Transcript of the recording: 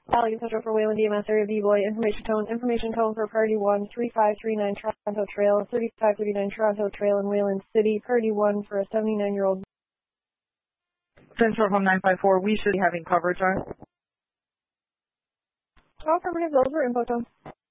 Valley Central for Wayland DMS area B-Boy. Information tone for Party 1, 3539 Toronto Trail, 3539 Toronto Trail in Wayland City. Party 1 for a 79-year-old. Central Home 954, we should be having coverage on. All affirmative, those were info tone.